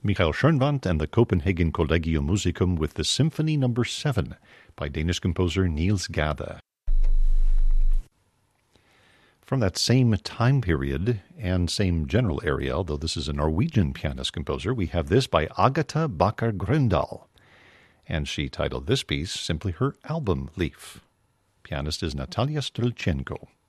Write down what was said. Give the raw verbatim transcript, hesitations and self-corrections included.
Michael Schoenwandt and the Copenhagen Collegium Musicum with the Symphony Number seven by Danish composer Niels Gade. From that same time period and same general area, although this is a Norwegian pianist-composer, we have this by Agatha Bakker Grøndahl. And she titled this piece simply her Album Leaf. Pianist is Natalia Strelchenko.